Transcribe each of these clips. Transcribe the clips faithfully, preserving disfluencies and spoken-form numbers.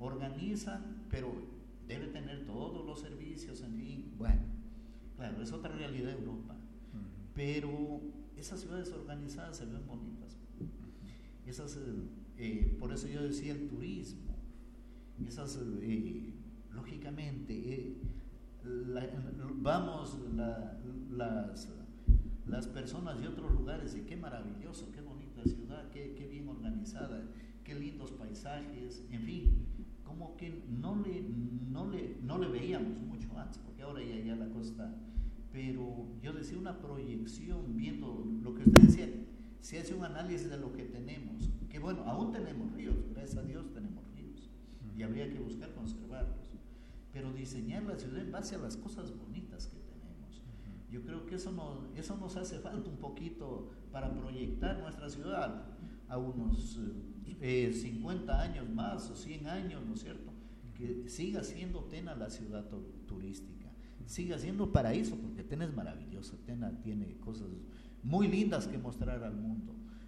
organizan, pero debe tener todos los servicios, en fin. Bueno, claro, es otra realidad de Europa. Uh-huh. Pero esas ciudades organizadas se ven bonitas. Esas, eh, por eso yo decía el turismo. Esas, eh, lógicamente, eh, la, vamos la, las, las personas de otros lugares y qué maravilloso, qué bonita ciudad, qué, qué bien organizada, qué lindos paisajes, en fin, como que no le, no le, no le veíamos mucho antes, porque ahora ya, ya la cosa está. Pero yo decía una proyección, viendo lo que usted decía, se hace un análisis de lo que tenemos, que bueno, aún tenemos ríos, gracias a Dios tenemos ríos, y habría que buscar conservarlos, pero diseñar la ciudad en base a las cosas bonitas que tenemos. Yo creo que eso nos, eso nos hace falta un poquito para proyectar nuestra ciudad a unos eh, cincuenta años más o cien años, ¿no es cierto? Que siga siendo Tena la ciudad to- turística, siga siendo paraíso, porque Tena es maravillosa, Tena tiene cosas muy lindas que mostrar al mundo,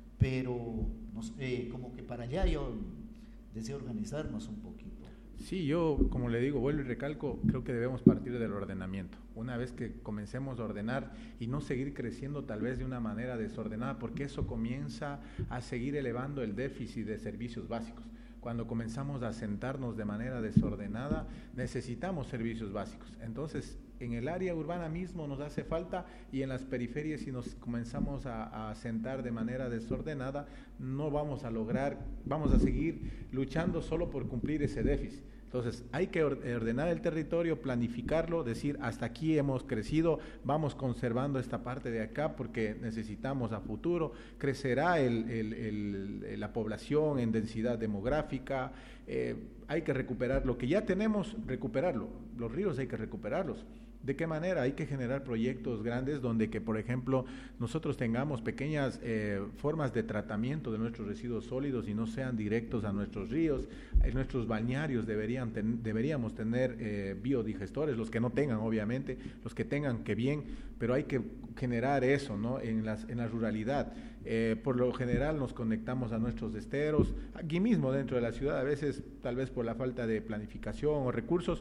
pero nos, eh, como que para allá yo deseo organizarnos un poquito. Sí, yo, como le digo, vuelvo y recalco, creo que debemos partir del ordenamiento. Una vez que comencemos a ordenar y no seguir creciendo tal vez de una manera desordenada, porque eso comienza a seguir elevando el déficit de servicios básicos. Cuando comenzamos a sentarnos de manera desordenada, necesitamos servicios básicos. Entonces, en el área urbana mismo nos hace falta, y en las periferias, si nos comenzamos a, a sentar de manera desordenada, no vamos a lograr, vamos a seguir luchando solo por cumplir ese déficit. Entonces, hay que ordenar el territorio, planificarlo, decir, hasta aquí hemos crecido, vamos conservando esta parte de acá porque necesitamos a futuro, crecerá el, el, el, la población en densidad demográfica, eh, hay que recuperar lo que ya tenemos, recuperarlo, los ríos hay que recuperarlos. ¿De qué manera? Hay que generar proyectos grandes donde que, por ejemplo, nosotros tengamos pequeñas eh, formas de tratamiento de nuestros residuos sólidos y no sean directos a nuestros ríos. En nuestros balnearios deberían ten, deberíamos tener eh, biodigestores, los que no tengan, obviamente, los que tengan, que bien, pero hay que generar eso, ¿no? En, las, en la ruralidad. Eh, por lo general nos conectamos a nuestros esteros, aquí mismo dentro de la ciudad, a veces, tal vez por la falta de planificación o recursos,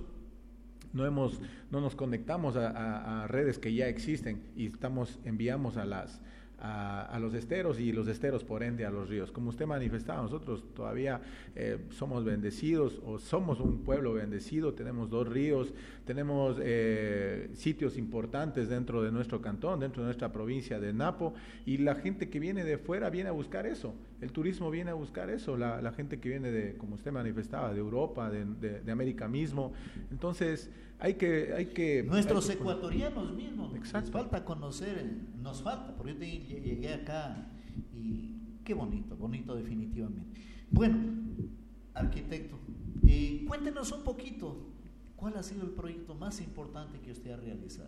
No, hemos, no nos conectamos a, a, a redes que ya existen y estamos enviamos a, las, a, a los esteros y los esteros por ende a los ríos. Como usted manifestaba, nosotros todavía eh, somos bendecidos o somos un pueblo bendecido, tenemos dos ríos, tenemos eh, sitios importantes dentro de nuestro cantón, dentro de nuestra provincia de Napo, y la gente que viene de fuera viene a buscar eso. El turismo viene a buscar eso, la, la gente que viene de, como usted manifestaba, de Europa, de, de, de América mismo. Entonces, hay que... Hay que Nuestros hay que, ecuatorianos mismos, exacto. Les falta conocer, nos falta, porque yo llegué acá y qué bonito, bonito definitivamente. Bueno, arquitecto, eh, cuéntenos un poquito, ¿cuál ha sido el proyecto más importante que usted ha realizado?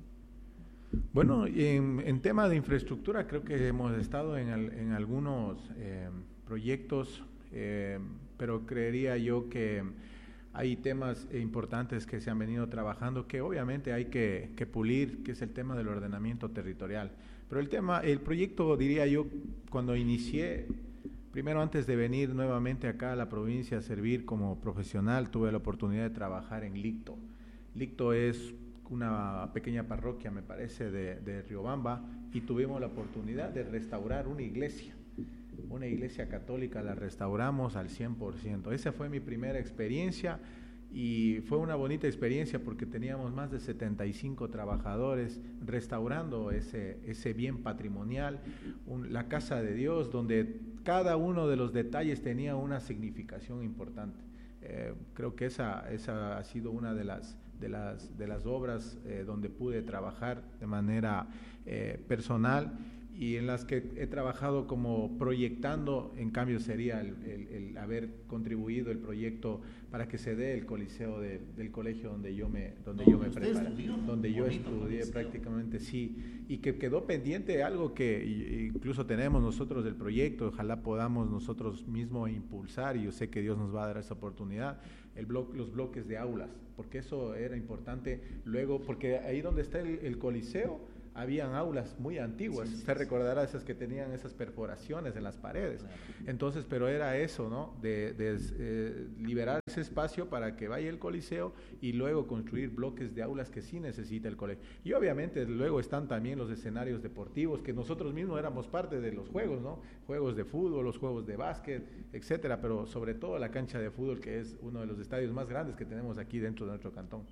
Bueno, en, en tema de infraestructura creo que hemos estado en, el, en algunos eh, proyectos, eh, pero creería yo que hay temas importantes que se han venido trabajando que obviamente hay que, que pulir, que es el tema del ordenamiento territorial. Pero el tema, el proyecto, diría yo, cuando inicié, primero antes de venir nuevamente acá a la provincia a servir como profesional, tuve la oportunidad de trabajar en Licto. Licto es una pequeña parroquia, me parece, de, de Riobamba, y tuvimos la oportunidad de restaurar una iglesia, una iglesia católica, la restauramos al cien por ciento. Esa fue mi primera experiencia y fue una bonita experiencia porque teníamos más de setenta y cinco trabajadores restaurando ese, ese bien patrimonial, un, la casa de Dios, donde cada uno de los detalles tenía una significación importante. Eh, creo que esa, esa ha sido una de las de las, de las obras eh, donde pude trabajar de manera eh, personal y en las que he trabajado como proyectando, en cambio sería el, el, el haber contribuido el proyecto para que se dé el coliseo de, del colegio donde yo me donde yo me preparé, estudió, donde yo estudié coliseo. Prácticamente, sí, y que quedó pendiente algo que incluso tenemos nosotros del proyecto, ojalá podamos nosotros mismos impulsar, y yo sé que Dios nos va a dar esa oportunidad, el blo- los bloques de aulas, porque eso era importante luego, porque ahí donde está el, el coliseo, habían aulas muy antiguas, Sí, sí, usted sí. recordará esas que tenían esas perforaciones en las paredes, Claro. entonces, pero era eso, ¿no? De, de eh, liberar ese espacio para que vaya el coliseo y luego construir bloques de aulas que sí necesita el colegio. Y obviamente luego están también los escenarios deportivos, que nosotros mismos éramos parte de los juegos, ¿no? Juegos de fútbol, los juegos de básquet, etcétera, pero sobre todo la cancha de fútbol, que es uno de los estadios más grandes que tenemos aquí dentro de nuestro cantón.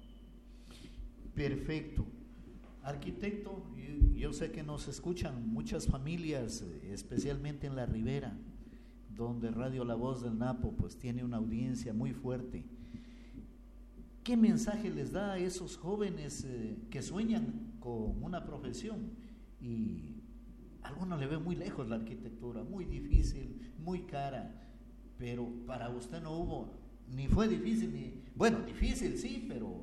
Perfecto. Arquitecto, yo, yo sé que nos escuchan muchas familias, especialmente en la Ribera, donde Radio La Voz del Napo pues tiene una audiencia muy fuerte. ¿Qué mensaje les da a esos jóvenes eh, que sueñan con una profesión y algunos le ven muy lejos la arquitectura, muy difícil, muy cara, pero para usted no hubo, ni fue difícil, ni, bueno, difícil sí, pero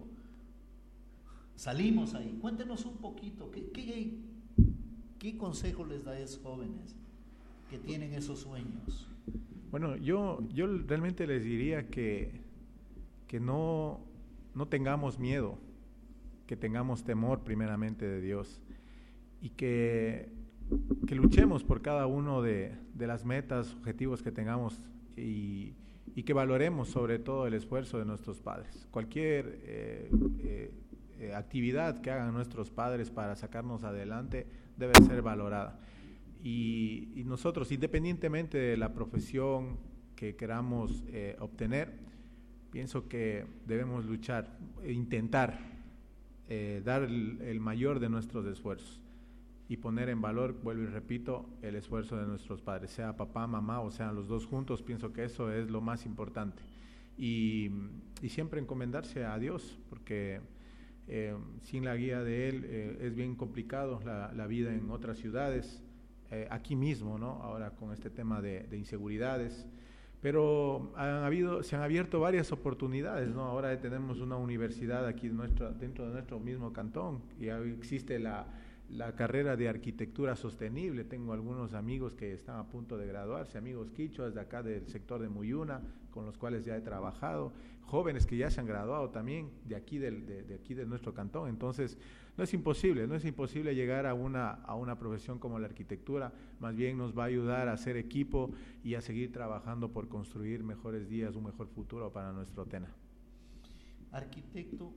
salimos ahí? Cuéntenos un poquito, ¿qué, qué, qué consejo les da a esos jóvenes que tienen esos sueños? Bueno, yo, yo realmente les diría que, que no, no tengamos miedo, que tengamos temor primeramente de Dios y que, que luchemos por cada uno de, de las metas, objetivos que tengamos y, y que valoremos sobre todo el esfuerzo de nuestros padres. Cualquier eh, eh, eh, actividad que hagan nuestros padres para sacarnos adelante debe ser valorada. Y, y nosotros, independientemente de la profesión que queramos eh, obtener, pienso que debemos luchar, e intentar eh, dar el, el mayor de nuestros esfuerzos y poner en valor, vuelvo y repito, el esfuerzo de nuestros padres, sea papá, mamá o sean los dos juntos. Pienso que eso es lo más importante. Y, y siempre encomendarse a Dios, porque eh, sin la guía de Él eh, es bien complicado la, la vida en otras ciudades. Eh, aquí mismo, ¿no? Ahora con este tema de, de inseguridades, pero han habido, se han abierto varias oportunidades, ¿no? Ahora tenemos una universidad aquí nuestra, dentro de nuestro mismo cantón, y existe la, la carrera de arquitectura sostenible. Tengo algunos amigos que están a punto de graduarse, amigos quichuas de acá del sector de Muyuna, con los cuales ya he trabajado, jóvenes que ya se han graduado también de aquí del, de, de aquí de nuestro cantón. Entonces no es imposible, no es imposible llegar a una, a una profesión como la arquitectura, más bien nos va a ayudar a hacer equipo y a seguir trabajando por construir mejores días, un mejor futuro para nuestro Tena. Arquitecto,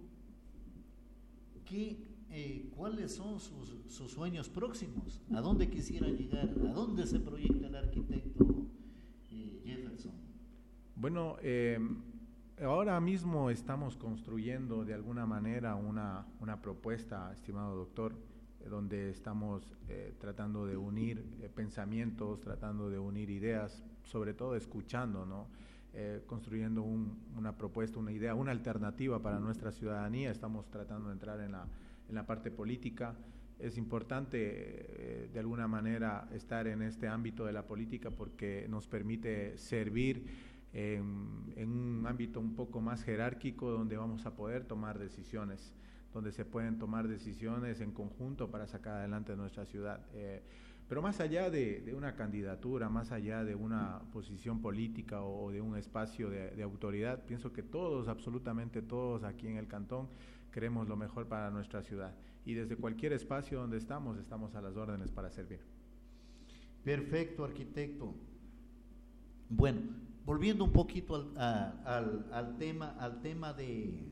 ¿qué, eh, ¿cuáles son sus, sus sueños próximos? ¿A dónde quisiera llegar? ¿A dónde se proyecta el arquitecto eh, Jefferson? Bueno, eh, ahora mismo estamos construyendo de alguna manera una, una propuesta, estimado doctor, eh, donde estamos eh, tratando de unir eh, pensamientos, tratando de unir ideas, sobre todo escuchando, ¿no? Eh, construyendo un, una propuesta, una idea, una alternativa para nuestra ciudadanía. Estamos tratando de entrar en la, en la parte política. Es importante eh, de alguna manera estar en este ámbito de la política porque nos permite servir En, en un ámbito un poco más jerárquico, donde vamos a poder tomar decisiones, donde se pueden tomar decisiones en conjunto para sacar adelante nuestra ciudad. Eh, pero más allá de, de una candidatura, más allá de una posición política o, o de un espacio de, de autoridad, pienso que todos, absolutamente todos aquí en el cantón, queremos lo mejor para nuestra ciudad. Y desde cualquier espacio donde estamos, estamos a las órdenes para servir. Perfecto, arquitecto. Bueno, volviendo un poquito al, a, al, al tema, al tema de,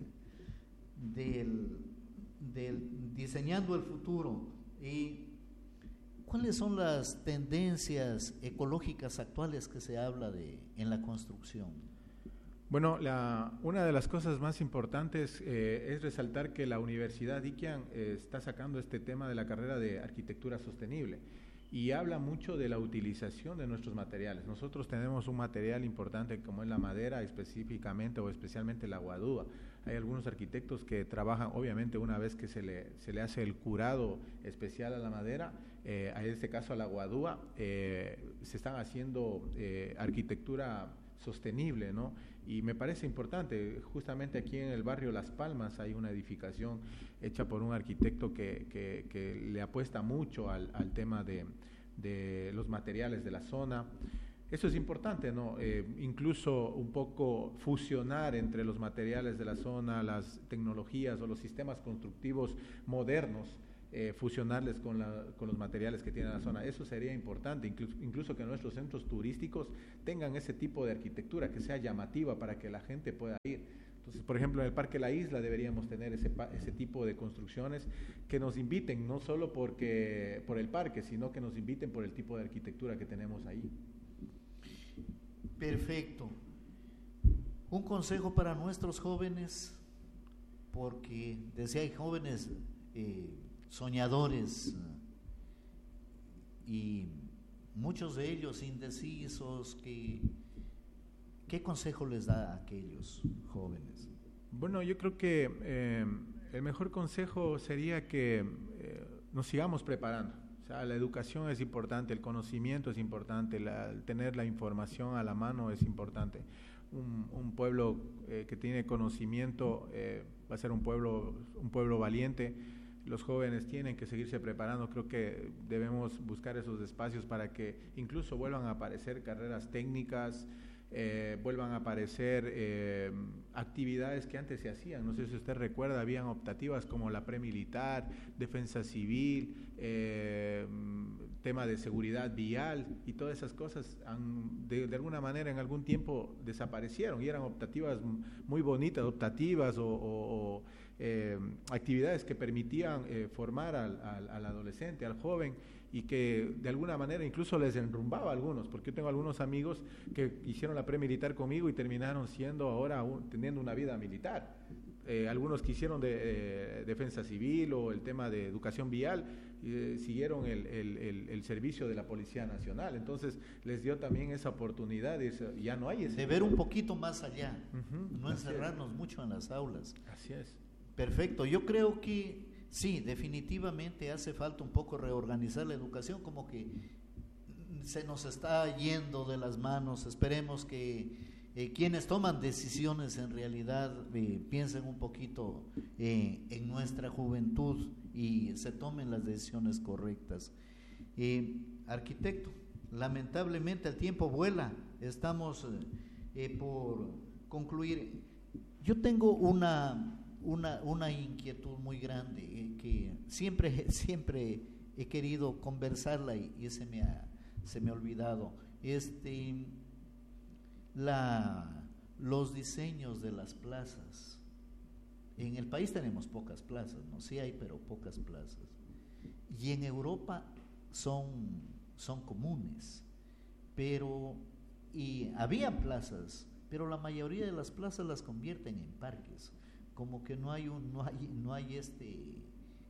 del, del diseñando el futuro, y ¿cuáles son las tendencias ecológicas actuales que se habla de en la construcción? Bueno, la, una de las cosas más importantes eh, es resaltar que la Universidad Iquian eh, está sacando este tema de la carrera de arquitectura sostenible. Y habla mucho de la utilización de nuestros materiales. Nosotros tenemos un material importante como es la madera, específicamente o especialmente la guadúa. Hay algunos arquitectos que trabajan, obviamente una vez que se le, se le hace el curado especial a la madera, eh, en este caso a la guadúa, eh, se están haciendo eh, arquitectura sostenible, ¿no? Y me parece importante, justamente aquí en el barrio Las Palmas hay una edificación hecha por un arquitecto que, que, que le apuesta mucho al, al tema de, de los materiales de la zona. Eso es importante, ¿no? Eh, incluso un poco fusionar entre los materiales de la zona, las tecnologías o los sistemas constructivos modernos eh, fusionarles con, la, con los materiales que tiene la zona. Eso sería importante, incluso, incluso que nuestros centros turísticos tengan ese tipo de arquitectura que sea llamativa para que la gente pueda ir. Entonces, por ejemplo, en el Parque La Isla deberíamos tener ese, ese tipo de construcciones que nos inviten, no solo porque, por el parque, sino que nos inviten por el tipo de arquitectura que tenemos ahí. Perfecto. Un consejo para nuestros jóvenes, porque decía hay jóvenes eh, soñadores y muchos de ellos indecisos. Que, ¿Qué consejo les da a aquellos jóvenes? Bueno, yo creo que eh, el mejor consejo sería que eh, nos sigamos preparando. O sea, la educación es importante, el conocimiento es importante, la, tener la información a la mano es importante. Un, un pueblo eh, que tiene conocimiento eh, va a ser un pueblo, un pueblo valiente. Los jóvenes tienen que seguirse preparando. Creo que debemos buscar esos espacios para que incluso vuelvan a aparecer carreras técnicas, eh, vuelvan a aparecer eh, actividades que antes se hacían. No sé si usted recuerda, habían optativas como la premilitar, defensa civil, eh, tema de seguridad vial, y todas esas cosas han, de, de alguna manera en algún tiempo desaparecieron y eran optativas muy bonitas, optativas o, o, o eh, actividades que permitían eh, formar al, al, al adolescente, al joven, y que de alguna manera incluso les enrumbaba a algunos, porque yo tengo algunos amigos que hicieron la premilitar conmigo y terminaron siendo ahora un, teniendo una vida militar. Eh, algunos que hicieron de eh, defensa civil o el tema de educación vial, eh, siguieron el, el, el, el servicio de la Policía Nacional. Entonces les dio también esa oportunidad y ya no hay ese de ver un poquito más allá, uh-huh, no encerrarnos mucho en las aulas. Así es. Perfecto, yo creo que sí, definitivamente hace falta un poco reorganizar la educación, como que se nos está yendo de las manos. Esperemos que Eh, quienes toman decisiones en realidad eh, piensen un poquito eh, en nuestra juventud y se tomen las decisiones correctas. Eh, arquitecto, lamentablemente el tiempo vuela, estamos eh, por concluir. Yo tengo una, una, una inquietud muy grande eh, que siempre, siempre he querido conversarla y, y se me ha, se me ha olvidado. Este... La, los diseños de las plazas. En el país tenemos pocas plazas, ¿no? Sí hay, pero pocas plazas. Y en Europa son, son comunes. Pero, y había plazas, pero la mayoría de las plazas las convierten en parques. Como que no hay un, no hay, no hay este,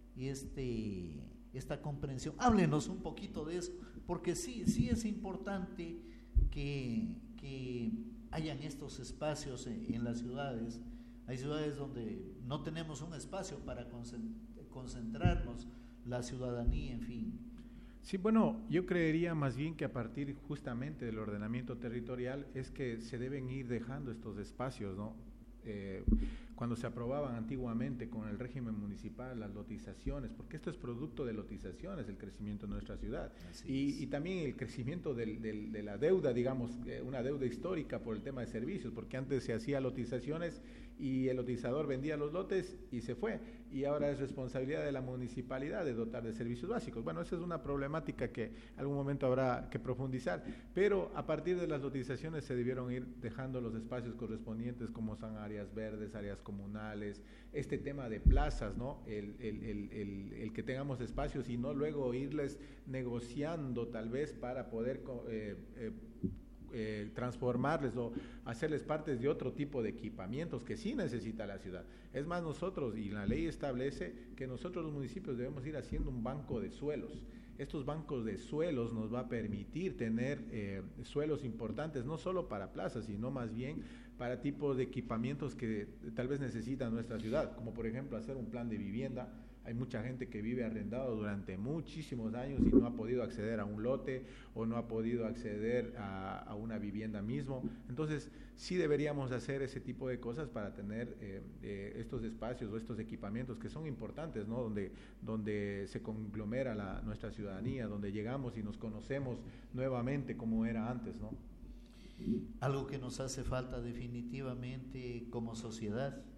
este, esta comprensión. Háblenos un poquito de eso, porque sí, sí es importante que que hayan estos espacios en, en las ciudades. Hay ciudades donde no tenemos un espacio para concentrarnos, la ciudadanía, en fin. Sí, bueno, yo creería más bien que a partir justamente del ordenamiento territorial es que se deben ir dejando estos espacios, ¿no? Eh, cuando se aprobaban antiguamente con el régimen municipal las lotizaciones, porque esto es producto de lotizaciones, el crecimiento de nuestra ciudad, y, y también el crecimiento del, del, de la deuda, digamos, eh, una deuda histórica por el tema de servicios, porque antes se hacía lotizaciones y el lotizador vendía los lotes y se fue, y ahora es responsabilidad de la municipalidad de dotar de servicios básicos. Bueno, esa es una problemática que algún momento habrá que profundizar, pero a partir de las lotizaciones se debieron ir dejando los espacios correspondientes, como son áreas verdes, áreas comunales, este tema de plazas, ¿no? El, el, el, el, el que tengamos espacios y no luego irles negociando tal vez para poder eh, eh, Eh, transformarles o hacerles partes de otro tipo de equipamientos que sí necesita la ciudad. Es más, nosotros, y la ley establece que nosotros los municipios debemos ir haciendo un banco de suelos. Estos bancos de suelos nos va a permitir tener eh, suelos importantes, no solo para plazas, sino más bien para tipos de equipamientos que tal vez necesita nuestra ciudad, como por ejemplo hacer un plan de vivienda. Hay mucha gente que vive arrendado durante muchísimos años y no ha podido acceder a un lote o no ha podido acceder a, a una vivienda mismo. Entonces, sí deberíamos hacer ese tipo de cosas para tener eh, eh, estos espacios o estos equipamientos que son importantes, ¿no? Donde, donde se conglomera la, nuestra ciudadanía, donde llegamos y nos conocemos nuevamente como era antes, ¿no? Algo que nos hace falta definitivamente como sociedad.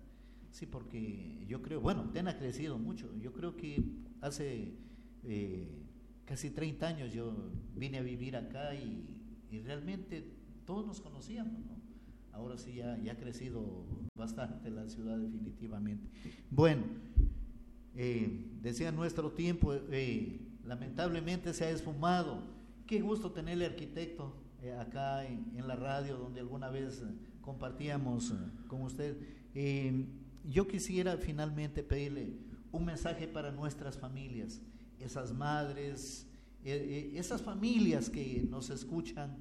Sí, porque yo creo, bueno, Tena ha crecido mucho. Yo creo que hace eh, casi treinta años yo vine a vivir acá y, y realmente todos nos conocíamos, ¿no? Ahora sí ya, ya ha crecido bastante la ciudad definitivamente. Bueno, eh, decía nuestro tiempo, eh, lamentablemente se ha esfumado. Qué gusto tenerle, arquitecto, eh, acá en, en la radio donde alguna vez eh, compartíamos eh, con usted. Eh, yo quisiera finalmente pedirle un mensaje para nuestras familias, esas madres, eh, eh, esas familias que nos escuchan,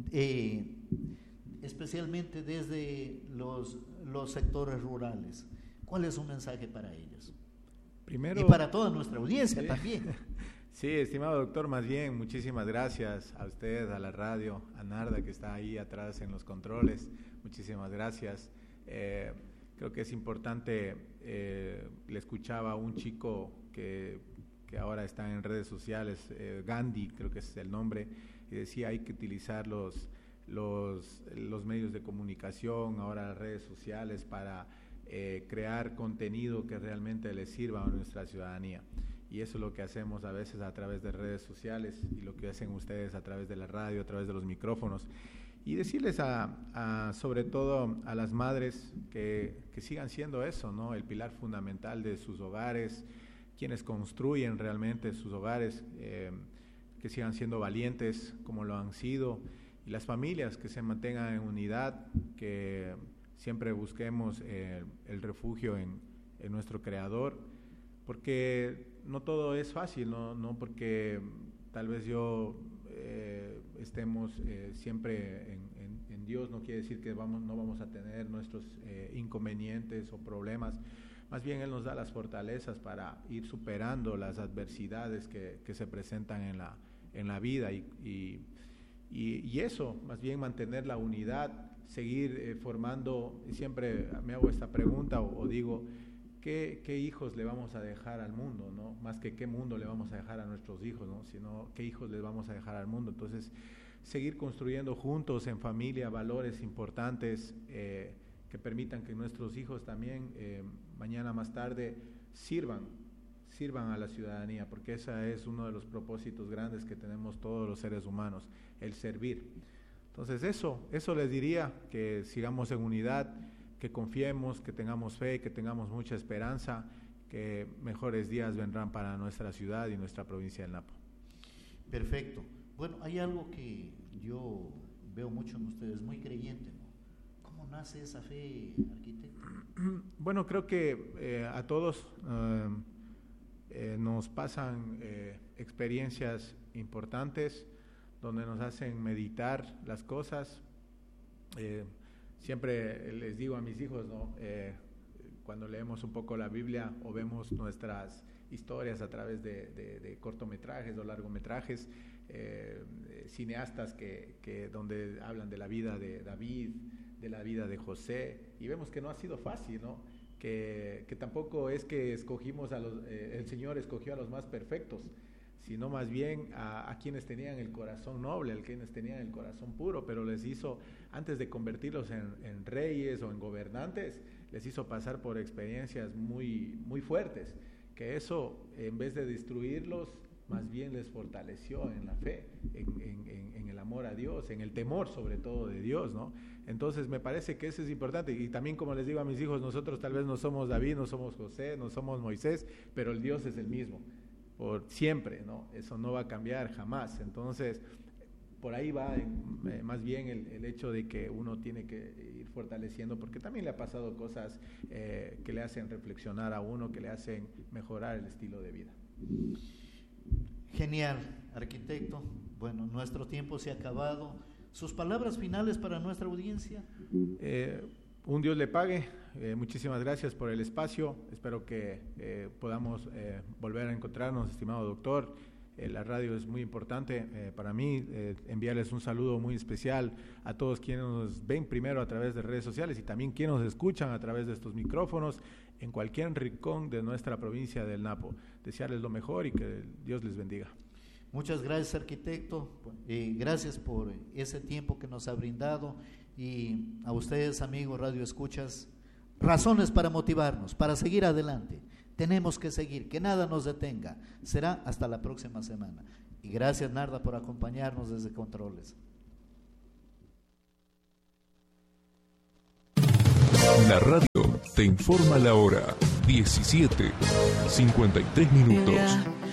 eh, especialmente desde los, los sectores rurales. ¿Cuál es su mensaje para ellos? Primero, y para toda nuestra audiencia, sí, también. Sí, estimado doctor, más bien, muchísimas gracias a usted, a la radio, a Narda, que está ahí atrás en los controles. Muchísimas gracias. Eh, creo que es importante, eh, le escuchaba a un chico que, que ahora está en redes sociales, eh, Gandhi, creo que es el nombre, y decía hay que utilizar los... Los, los medios de comunicación, ahora las redes sociales, para eh, crear contenido que realmente le sirva a nuestra ciudadanía. Y eso es lo que hacemos a veces a través de redes sociales y lo que hacen ustedes a través de la radio, a través de los micrófonos. Y decirles a, a sobre todo a las madres que, que sigan siendo eso, ¿no? El pilar fundamental de sus hogares, quienes construyen realmente sus hogares, eh, que sigan siendo valientes como lo han sido. Y las familias que se mantengan en unidad, que siempre busquemos eh, el refugio en, en nuestro Creador, porque no todo es fácil, no, no porque tal vez yo eh, estemos eh, siempre en, en, en Dios, no quiere decir que vamos, no vamos a tener nuestros eh, inconvenientes o problemas. Más bien Él nos da las fortalezas para ir superando las adversidades que, que se presentan en la, en la vida y, y Y, y eso, más bien mantener la unidad, seguir eh, formando. Y siempre me hago esta pregunta o, o digo, ¿qué, ¿qué hijos le vamos a dejar al mundo? ¿No? Más que qué mundo le vamos a dejar a nuestros hijos, ¿no? Sino qué hijos les vamos a dejar al mundo. Entonces, seguir construyendo juntos en familia valores importantes eh, que permitan que nuestros hijos también eh, mañana más tarde sirvan. sirvan a la ciudadanía, porque ese es uno de los propósitos grandes que tenemos todos los seres humanos, el servir. Entonces eso, eso les diría, que sigamos en unidad, que confiemos, que tengamos fe, que tengamos mucha esperanza, que mejores días vendrán para nuestra ciudad y nuestra provincia del Napo. Perfecto. Bueno, hay algo que yo veo mucho en ustedes, muy creyente, ¿no? ¿Cómo nace esa fe, arquitecto? Bueno, creo que eh, a todos eh, Eh, nos pasan eh, experiencias importantes donde nos hacen meditar las cosas. Eh, siempre les digo a mis hijos, ¿no? Eh, cuando leemos un poco la Biblia o vemos nuestras historias a través de, de, de cortometrajes o largometrajes, eh, cineastas que, que donde hablan de la vida de David, de la vida de José, y vemos que no ha sido fácil, ¿no? Que, que tampoco es que escogimos a los, eh, el Señor escogió a los más perfectos, sino más bien a, a quienes tenían el corazón noble, a quienes tenían el corazón puro, pero les hizo, antes de convertirlos en, en reyes o en gobernantes, les hizo pasar por experiencias muy, muy fuertes, que eso, en vez de destruirlos, más bien les fortaleció en la fe, en, en, en, en el amor a Dios, en el temor sobre todo de Dios, ¿no? Entonces me parece que eso es importante, y también como les digo a mis hijos, nosotros tal vez no somos David, no somos José, no somos Moisés, pero el Dios es el mismo, por siempre, ¿no? Eso no va a cambiar jamás. Entonces, por ahí va eh, más bien el, el hecho de que uno tiene que ir fortaleciendo, porque también le ha pasado cosas eh, que le hacen reflexionar a uno, que le hacen mejorar el estilo de vida. Genial, arquitecto. Bueno, nuestro tiempo se ha acabado. ¿Sus palabras finales para nuestra audiencia? Eh, un Dios le pague. Eh, muchísimas gracias por el espacio. Espero que eh, podamos eh, volver a encontrarnos, estimado doctor. Eh, la radio es muy importante eh, para mí. Eh, enviarles un saludo muy especial a todos quienes nos ven primero a través de redes sociales y también quienes nos escuchan a través de estos micrófonos en cualquier rincón de nuestra provincia del Napo. Desearles lo mejor y que Dios les bendiga. Muchas gracias, arquitecto. Eh, gracias por ese tiempo que nos ha brindado, y a ustedes, amigos Radio Escuchas, razones para motivarnos, para seguir adelante. Tenemos que seguir, que nada nos detenga. Será hasta la próxima semana. Y gracias, Narda, por acompañarnos desde Controles. La radio te informa la hora, diecisiete, cincuenta y tres minutos.